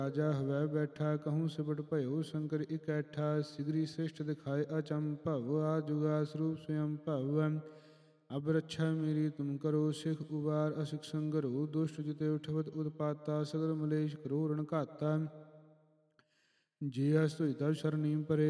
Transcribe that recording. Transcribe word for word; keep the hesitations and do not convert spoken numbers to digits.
ਰਾਜਾ ਹਵੈ ਬੈਠਾ ਕਹੂੰ ਸਿਬਟ ਭਇਓ ਸ਼ੰਕਰ ਇਕੈਠਾ। ਸਿਗਰੀ ਸ੍ਰਿਸ਼ਟ ਦਿਖਾਏ ਅਚੰਭਵ ਆ ਜੁਗਾ ਸਰੂਪ ਸਵਯੰ ਭਵ। ਅਬ ਰੱਛਾ ਮੇਰੀ ਤੁਮ ਕਰੋ ਸਿਖ ਉਬਾਰ ਅਸਿਖ ਸੰਗਰੋ। ਦੁਸ਼ਟ ਜਿਤੇ ਉਠਵਤ ਉਤਪਾਤਾ ਸਗਲ ਮਲੇਸ਼ ਕਰੋ ਰਣ ਘਾਤਾ। ਜੇ ਹਸ ਧੁਜ ਤਬ ਸ਼ਰਨੀ ਪਰੇ